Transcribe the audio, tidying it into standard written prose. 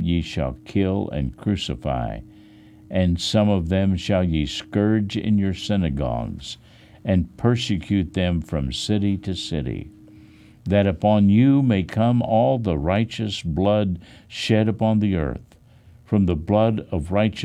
ye shall kill and crucify, and some of them shall ye scourge in your synagogues, and persecute them from city to city, that upon you may come all the righteous blood shed upon the earth, from the blood of righteous